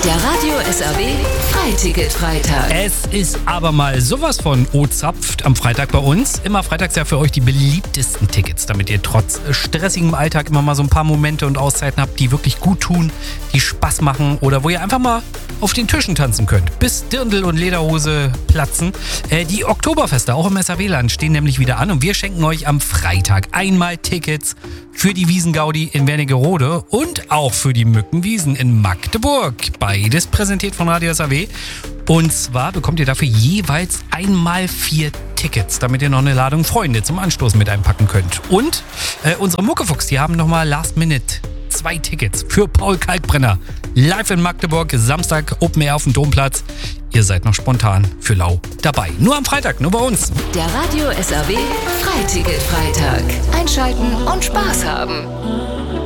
Der Radio SAW Freiticket-Freitag. Es ist aber mal sowas von O-Zapft am Freitag bei uns. Immer freitags ja für euch die beliebtesten Tickets, damit ihr trotz stressigem Alltag immer mal so ein paar Momente und Auszeiten habt, die wirklich gut tun, die Spaß machen oder wo ihr einfach mal auf den Tischen tanzen könnt, bis Dirndl und Lederhose platzen. Die Oktoberfeste, auch im SAW-Land, stehen nämlich wieder an und wir schenken euch am Freitag einmal Tickets für die Wiesengaudi in Wernigerode und auch für die Mückenwiesen in Magdeburg. Beides präsentiert von Radio SAW. Und zwar bekommt ihr dafür jeweils einmal 4 Tickets, damit ihr noch eine Ladung Freunde zum Anstoßen mit einpacken könnt. Und unsere Muckefuchs, die haben nochmal Last Minute 2 Tickets für Paul Kalkbrenner. Live in Magdeburg, Samstag, Open Air auf dem Domplatz. Ihr seid noch spontan für lau dabei. Nur am Freitag, nur bei uns. Der Radio SAW Freiticket-Freitag. Einschalten und Spaß haben.